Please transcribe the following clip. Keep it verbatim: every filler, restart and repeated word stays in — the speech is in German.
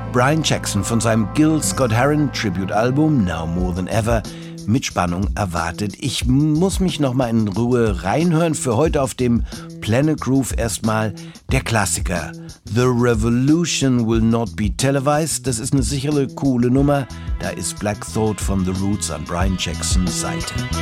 Brian Jackson von seinem Gil Scott-Heron Tribute-Album Now More Than Ever mit Spannung erwartet. Ich muss mich noch mal in Ruhe reinhören. Für heute auf dem Planet Groove erstmal der Klassiker The Revolution Will Not Be Televised. Das ist eine sichere, coole Nummer. Da ist Black Thought von The Roots an Brian Jacksons Seite.